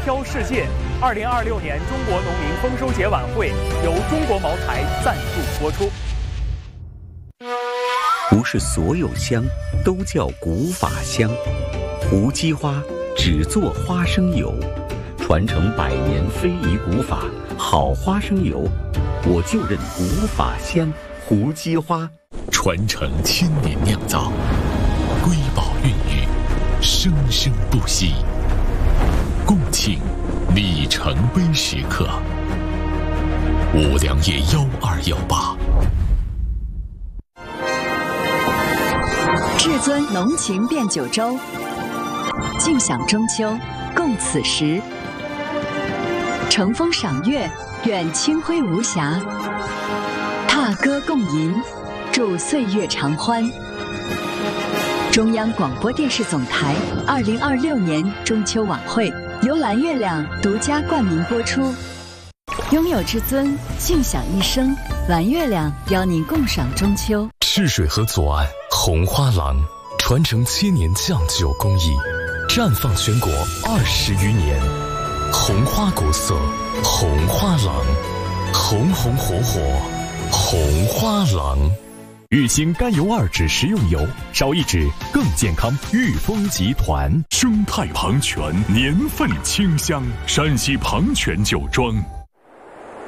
挑世界2026年中国农民丰收节晚会由中国茅台赞助播出。 不是所有香都叫古法香，胡姬花只做花生油，传承100年非遗古法，好花生油，我就认古法香胡姬花。 传承1000年酿造，瑰宝孕育，生生不息。共庆里程碑时刻。五粮液1218。 至尊浓情变九州，尽享中秋，共此时。乘风赏月，愿清辉无瑕；踏歌共吟，祝岁月长欢。中央广播电视总台2026年中秋晚会由蓝月亮独家冠名播出。拥有至尊，尽享一生。蓝月亮邀您共赏中秋。 赤水河左岸红花廊，传承7年酱酒工艺，绽放全国20余年。红花国色，红花廊，红红火火，红花廊。 玉兴甘油2酯食用油，少1酯更健康。裕丰集团生态庞泉，年份清香，山西庞泉酒庄。